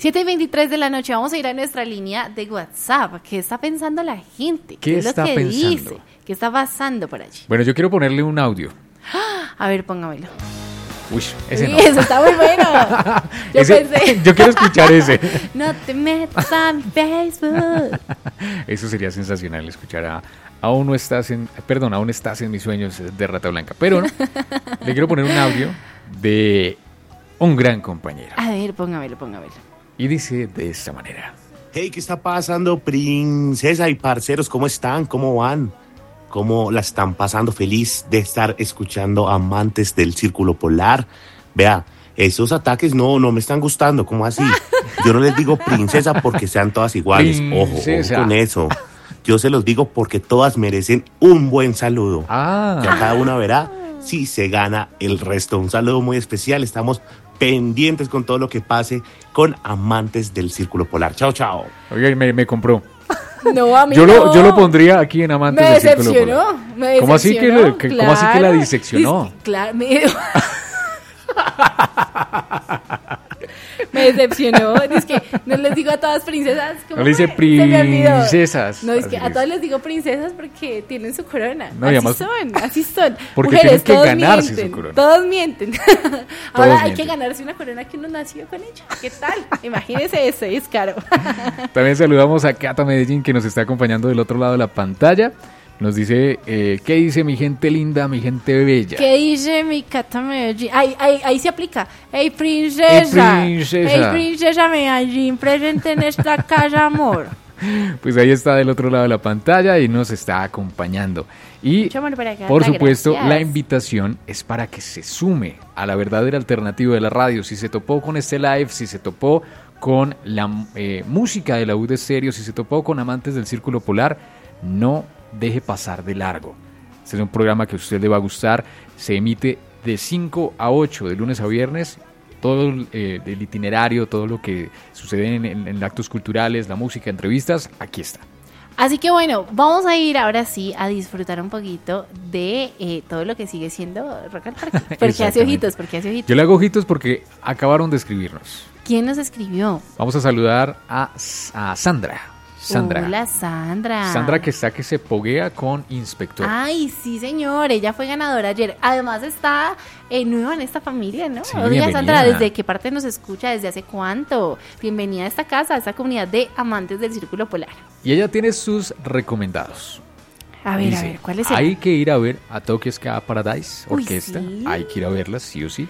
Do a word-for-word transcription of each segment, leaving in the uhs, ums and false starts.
siete y veintitrés de la noche, vamos a ir a nuestra línea de WhatsApp. ¿Qué está pensando la gente? ¿Qué, ¿Qué es está lo que pensando? dice? ¿Qué está pasando por allí? Bueno, yo quiero ponerle un audio. A ver, póngamelo. Uy, ese Uy, no. eso está muy bueno. Yo Ese- pensé. yo quiero escuchar ese. No te metas a mi Facebook. Eso sería sensacional, escuchar a Aún no estás en, perdón, aún estás en mis sueños de Rata Blanca. Pero no, le quiero poner un audio de un gran compañero. A ver, póngamelo, póngamelo. Y dice de esta manera. Hey, ¿qué está pasando, princesa y parceros? ¿Cómo están? ¿Cómo van? ¿Cómo la están pasando? Feliz de estar escuchando Amantes del Círculo Polar. Vea, esos ataques no, no me están gustando. ¿Cómo así? Yo no les digo princesa porque sean todas iguales. Ojo, Princesa. ojo con eso. Yo se los digo porque todas merecen un buen saludo. Ah, Ya cada una verá si se gana el resto. Un saludo muy especial. Estamos pendientes con todo lo que pase con Amantes del Círculo Polar. Chao, chao. oiga, me, me compró. No, a mí Yo no. lo, yo lo pondría aquí en Amantes Me del Círculo decepcionó, Polar. me ¿Cómo así que, decepcionó, le- que- ¿cómo así que la claro. diseccionó? Es que, claro, me... me decepcionó. Es que no les digo a todas princesas. ¿Cómo No le dice fue? Se me olvidó. princesas. No, es que Así a es. todas les digo princesas porque tienen su corona. No, y así además- son, así son. Porque Mujeres, tienen que todos ganarse mienten, su corona. Todos mienten. Ahora hay mienten. que ganarse una corona que uno nació con ella. ¿Qué tal? Imagínese eso, es caro. También saludamos a Cata Medellín, que nos está acompañando del otro lado de la pantalla. Nos dice, eh, ¿qué dice mi gente linda, mi gente bella? ¿Qué dice mi Cata Medellín? Ahí, ahí, ahí se aplica. ¡Ey, princesa! Ey, princesa. ¡Ey, princesa Medellín! Presente en esta casa, amor. Pues ahí está del otro lado de la pantalla y nos está acompañando. Y Mucho amor para Cata, por supuesto, gracias. la invitación es para que se sume a la verdadera alternativa de la radio. Si se topó con este live, si se topó con la eh, música de la U de Stereo, si se topó con Amantes del Círculo Polar, no deje pasar de largo. Este es un programa que a usted le va a gustar. Se emite de cinco a ocho, de lunes a viernes. Todo eh, el itinerario, todo lo que sucede en, en, en actos culturales, la música, entrevistas, aquí está. Así que bueno, vamos a ir ahora sí a disfrutar un poquito de eh, todo lo que sigue siendo Rock al Parque. Porque hace Exactamente. ojitos, porque hace ojitos. Yo le hago ojitos porque acabaron de escribirnos. ¿Quién nos escribió? Vamos a saludar a, a Sandra. Sandra. Hola, Sandra. Sandra que está que se poguea con Inspector. Ay, sí, señor, ella fue ganadora ayer. Además está eh, nueva en esta familia, ¿no? Sí, Oiga, bienvenida. Sandra, ¿desde qué parte nos escucha? ¿Desde hace cuánto? Bienvenida a esta casa, a esta comunidad de amantes del Círculo Polar. Y ella tiene sus recomendados. A ver, Dice, a ver, ¿cuáles hay serán? que ir a ver a Tokyo Ska Paradise Uy, Orquesta. sí. Hay que ir a verlas, sí o sí.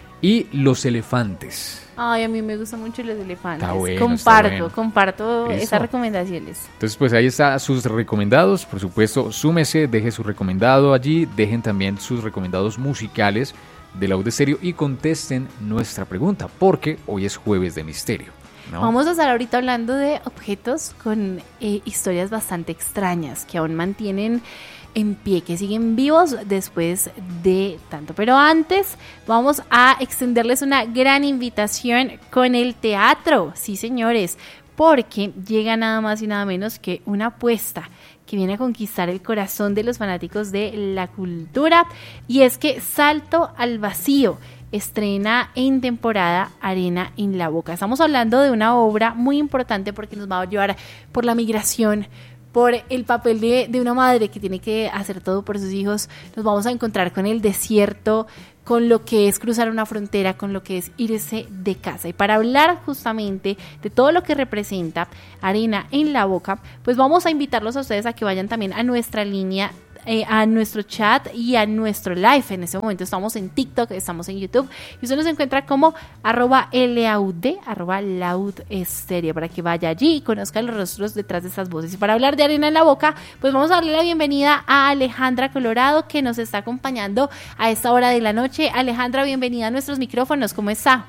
Y Los Elefantes. Ay, a mí me gustan mucho los elefantes. Está bueno, comparto, está bueno. comparto Eso. esas recomendaciones. Entonces, pues ahí están sus recomendados. Por supuesto, súmese, deje su recomendado allí. Dejen también sus recomendados musicales de la U de Stereo y contesten nuestra pregunta, porque hoy es jueves de misterio, ¿no? Vamos a estar ahorita hablando de objetos con eh, historias bastante extrañas que aún mantienen en pie, que siguen vivos después de tanto. Pero antes vamos a extenderles una gran invitación con el teatro, sí señores, porque llega nada más y nada menos que una apuesta que viene a conquistar el corazón de los fanáticos de la cultura, y es que Salto al Vacío estrena en temporada Arena en la Boca. Estamos hablando de una obra muy importante porque nos va a llevar por la migración, por el papel de, de una madre que tiene que hacer todo por sus hijos. Nos vamos a encontrar con el desierto, con lo que es cruzar una frontera, con lo que es irse de casa. Y para hablar justamente de todo lo que representa Arena en la Boca, pues vamos a invitarlos a ustedes a que vayan también a nuestra línea, eh, a nuestro chat y a nuestro live. En este momento estamos en TikTok, estamos en YouTube, y usted nos encuentra como arroba laud, arroba laud estéreo, para que vaya allí y conozca los rostros detrás de estas voces. Y para hablar de Arena en la Boca, pues vamos a darle la bienvenida a Alejandra Colorado, que nos está acompañando a esta hora de la noche. Alejandra, bienvenida a nuestros micrófonos, ¿cómo está?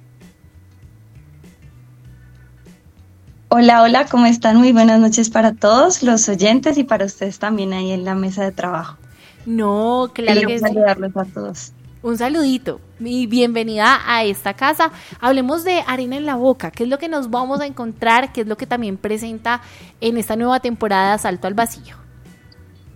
Hola, hola, ¿cómo están? Muy buenas noches para todos los oyentes y para ustedes también ahí en la mesa de trabajo. No, claro Quiero que sí. saludarlos a todos. Un saludito y bienvenida a esta casa. Hablemos de Arena en la Boca. ¿Qué es lo que nos vamos a encontrar? ¿Qué es lo que también presenta en esta nueva temporada Salto al Vacío?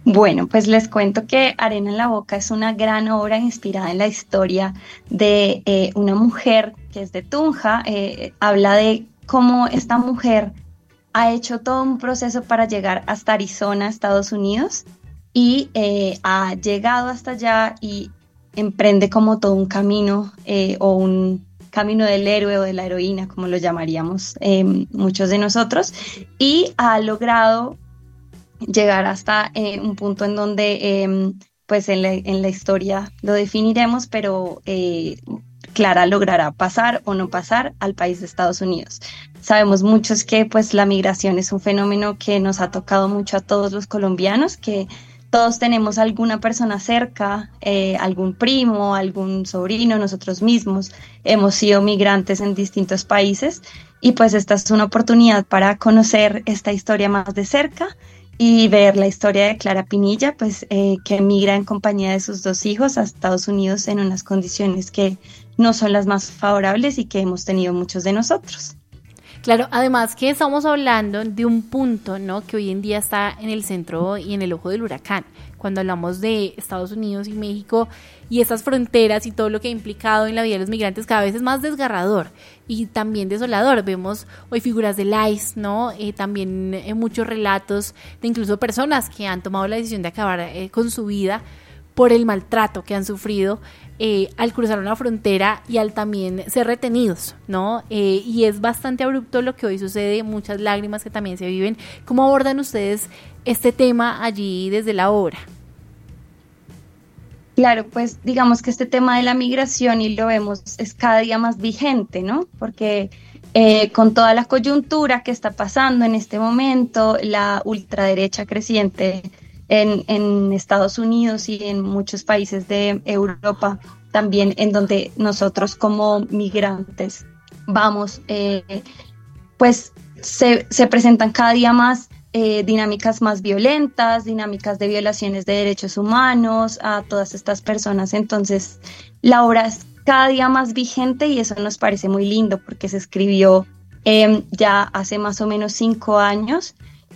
Bueno, pues les cuento que Arena en la Boca es una gran obra inspirada en la historia de eh, una mujer que es de Tunja. Eh, habla de cómo esta mujer ha hecho todo un proceso para llegar hasta Arizona, Estados Unidos, y eh, ha llegado hasta allá y emprende como todo un camino eh, o un camino del héroe o de la heroína, como lo llamaríamos eh, muchos de nosotros, y ha logrado llegar hasta eh, un punto en donde, eh, pues en la, en la historia lo definiremos, pero eh, Clara logrará pasar o no pasar al país de Estados Unidos. Sabemos muchos que pues la migración es un fenómeno que nos ha tocado mucho a todos los colombianos, que todos tenemos alguna persona cerca, eh, algún primo, algún sobrino, nosotros mismos hemos sido migrantes en distintos países y pues esta es una oportunidad para conocer esta historia más de cerca y ver la historia de Clara Pinilla, pues eh, que migra en compañía de sus dos hijos a Estados Unidos en unas condiciones que no son las más favorables y que hemos tenido muchos de nosotros. Claro, además que estamos hablando de un punto, ¿no?, que hoy en día está en el centro y en el ojo del huracán. Cuando hablamos de Estados Unidos y México y estas fronteras y todo lo que ha implicado en la vida de los migrantes, cada vez es más desgarrador y también desolador. Vemos hoy figuras del ICE, ¿no? Eh, también eh, muchos relatos de incluso personas que han tomado la decisión de acabar eh, con su vida por el maltrato que han sufrido eh, al cruzar una frontera y al también ser retenidos, ¿no? Eh, y es bastante abrupto lo que hoy sucede, muchas lágrimas que también se viven. ¿Cómo abordan ustedes este tema allí desde la obra? Claro, pues digamos que este tema de la migración, y lo vemos, es cada día más vigente, ¿no? Porque eh, con toda la coyuntura que está pasando en este momento, la ultraderecha creciente En, en Estados Unidos y en muchos países de Europa, también en donde nosotros como migrantes vamos, eh, pues se, se presentan cada día más eh, dinámicas más violentas, dinámicas de violaciones de derechos humanos a todas estas personas. Entonces la obra es cada día más vigente y eso nos parece muy lindo porque se escribió eh, ya hace más o menos cinco años.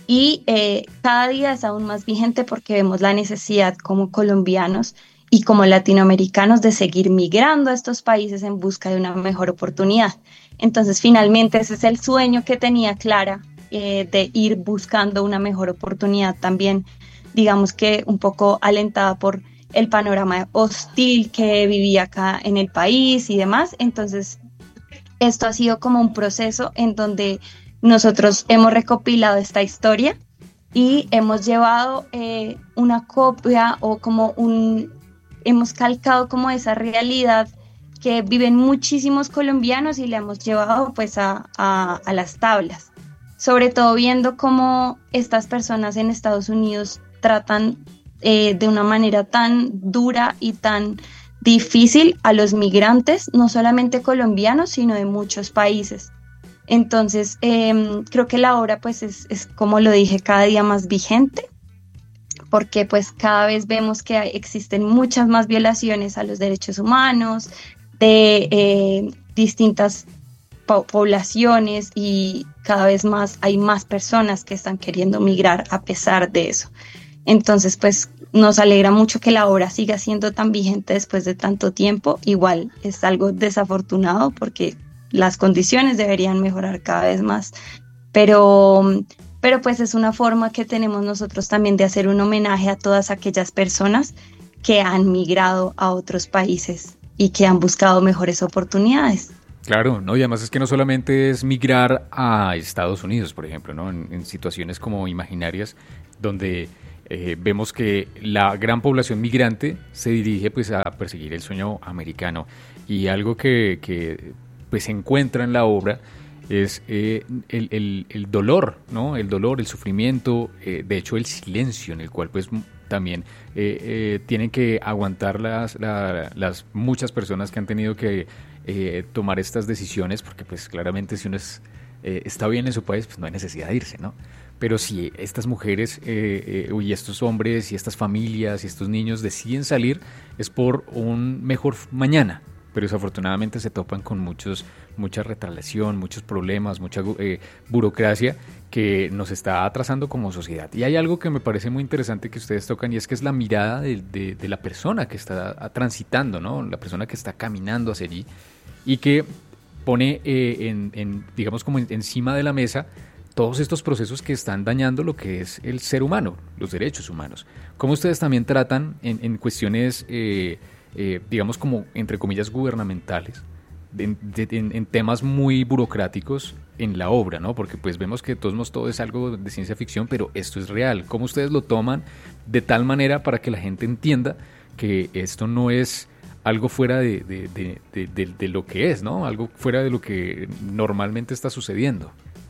Y eh, cada día es aún más vigente porque vemos la necesidad como colombianos y como latinoamericanos de seguir migrando a estos países en busca de una mejor oportunidad. Entonces, finalmente, ese es el sueño que tenía Clara, eh, de ir buscando una mejor oportunidad también, digamos que un poco alentada por el panorama hostil que vivía acá en el país y demás. Entonces, esto ha sido como un proceso en donde nosotros hemos recopilado esta historia y hemos llevado eh, una copia o como un, hemos calcado como esa realidad que viven muchísimos colombianos y la hemos llevado pues a, a, a las tablas. Sobre todo viendo cómo estas personas en Estados Unidos tratan eh, de una manera tan dura y tan difícil a los migrantes, no solamente colombianos, sino de muchos países. Entonces, eh, creo que la obra, pues, es, es, como lo dije, cada día más vigente, porque pues cada vez vemos que hay, existen muchas más violaciones a los derechos humanos de eh, distintas po- poblaciones y cada vez más hay más personas que están queriendo migrar a pesar de eso. Entonces, pues, nos alegra mucho que la obra siga siendo tan vigente después de tanto tiempo. Igual es algo desafortunado porque las condiciones deberían mejorar cada vez más, pero, pero pues es una forma que tenemos nosotros también de hacer un homenaje a todas aquellas personas que han migrado a otros países y que han buscado mejores oportunidades. Claro, no, y además es que no solamente es migrar a Estados Unidos, por ejemplo, ¿no? En, en situaciones como imaginarias, donde eh, vemos que la gran población migrante se dirige pues a perseguir el sueño americano, y algo que, que pues se encuentra en la obra es eh, el, el, el dolor, ¿no? El dolor, el sufrimiento, eh, de hecho el silencio en el cual pues también eh, eh, tienen que aguantar las, la, las muchas personas que han tenido que eh, tomar estas decisiones, porque pues claramente si uno es, eh, está bien en su país, pues no hay necesidad de irse, ¿no? Pero si estas mujeres eh, eh, y estos hombres y estas familias y estos niños deciden salir, es por un mejor mañana, pero desafortunadamente se topan con muchos, mucha retracción, muchos problemas, mucha eh, burocracia que nos está atrasando como sociedad. Y hay algo que me parece muy interesante que ustedes tocan, y es que es la mirada de, de, de la persona que está transitando, ¿no? La persona que está caminando hacia allí, y que pone eh, en, en, digamos, como en, encima de la mesa todos estos procesos que están dañando lo que es el ser humano, los derechos humanos. ¿Cómo ustedes también tratan en, en cuestiones, eh, eh, digamos, como entre comillas gubernamentales, en, de, en, en temas muy burocráticos en la obra, ¿no? Porque pues vemos que de todos modos todo es algo de ciencia ficción, pero esto es real. ¿Cómo ustedes lo toman de tal manera para que la gente entienda que esto no es algo fuera de, de, de, de, de, de lo que es, ¿no? Algo fuera de lo que normalmente está sucediendo?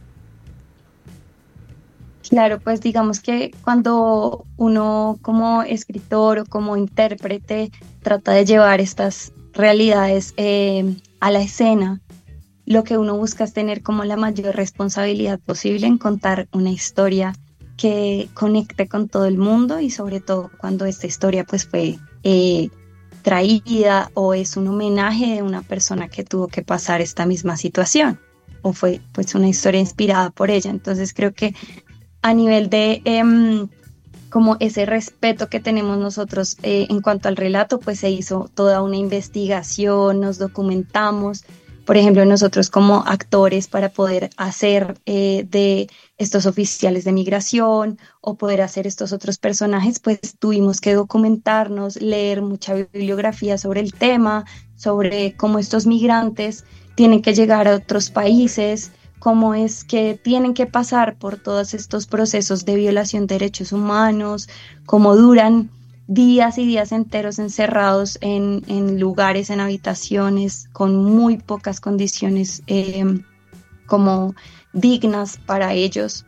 Claro, pues digamos que cuando uno como escritor o como intérprete trata de llevar estas realidades eh, a la escena, lo que uno busca es tener como la mayor responsabilidad posible en contar una historia que conecte con todo el mundo, y sobre todo cuando esta historia pues fue eh, traída o es un homenaje de una persona que tuvo que pasar esta misma situación o fue pues una historia inspirada por ella. Entonces creo que a nivel de eh, como ese respeto que tenemos nosotros eh, en cuanto al relato, pues se hizo toda una investigación, nos documentamos. Por ejemplo, nosotros como actores, para poder hacer eh, de estos oficiales de migración o poder hacer estos otros personajes, pues tuvimos que documentarnos, leer mucha bibliografía sobre el tema, sobre cómo estos migrantes tienen que llegar a otros países, cómo es que tienen que pasar por todos estos procesos de violación de derechos humanos, cómo duran días y días enteros encerrados en, en lugares, en habitaciones, con muy pocas condiciones eh, como dignas para ellos,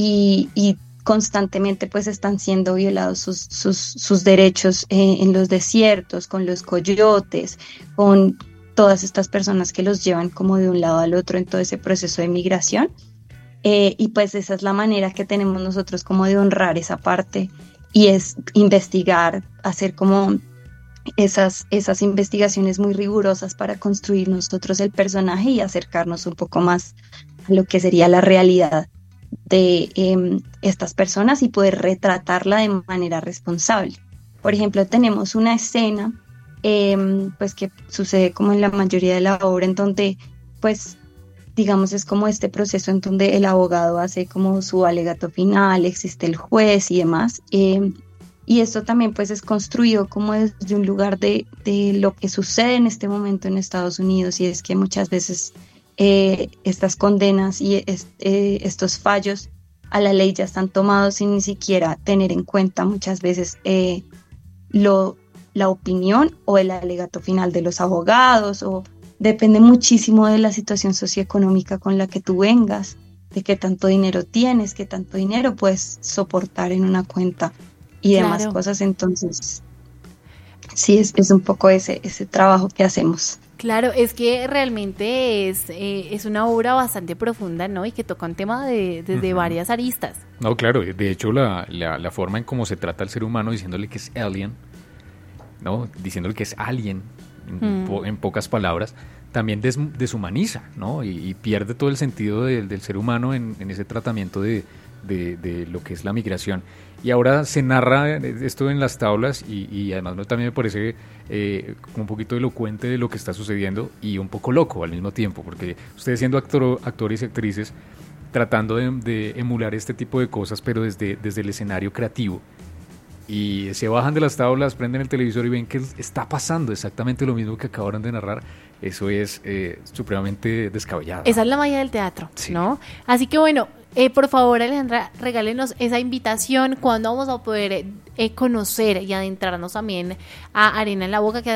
y, y constantemente pues están siendo violados sus, sus, sus derechos eh, en los desiertos, con los coyotes, con todas estas personas que los llevan como de un lado al otro en todo ese proceso de migración. Eh, y pues esa es la manera que tenemos nosotros como de honrar esa parte, y es investigar, hacer como esas, esas investigaciones muy rigurosas para construir nosotros el personaje y acercarnos un poco más a lo que sería la realidad de eh, estas personas y poder retratarla de manera responsable. Por ejemplo, tenemos una escena eh, pues que sucede como en la mayoría de la obra, en donde pues digamos es como este proceso en donde el abogado hace como su alegato final, existe el juez y demás, eh, y esto también pues es construido como desde un lugar de, de lo que sucede en este momento en Estados Unidos, y es que muchas veces eh, estas condenas y est, eh, estos fallos a la ley ya están tomados sin ni siquiera tener en cuenta muchas veces eh, lo, la opinión o el alegato final de los abogados, o depende muchísimo de la situación socioeconómica con la que tú vengas, de qué tanto dinero tienes, qué tanto dinero puedes soportar en una cuenta y demás Claro. cosas. Entonces, sí, es, es un poco ese, ese trabajo que hacemos. Claro, es que realmente es, eh, es una obra bastante profunda, ¿no? Y que toca un tema de, desde Ujú. varias aristas. No, claro, de hecho la, la, la forma en cómo se trata al ser humano, diciéndole que es alien, ¿no? Diciéndole que es alien, en, Mm. po- en pocas palabras, también des- deshumaniza, ¿no? Y, y pierde todo el sentido del, del ser humano en, en ese tratamiento de, de, de lo que es la migración. Y ahora se narra esto en las tablas, y, y además no, también me parece eh, un poquito elocuente de lo que está sucediendo y un poco loco al mismo tiempo, porque ustedes siendo actor, actores y actrices tratando de, de emular este tipo de cosas, pero desde, desde el escenario creativo, y se bajan de las tablas, prenden el televisor y ven que está pasando exactamente lo mismo que acabaron de narrar. Eso es eh, supremamente descabellado. Esa es la magia del teatro, Sí. ¿no? Así que bueno, eh, por favor, Alejandra, regálenos esa invitación. ¿Cuándo vamos a poder eh, conocer y adentrarnos también a Arena en la Boca, que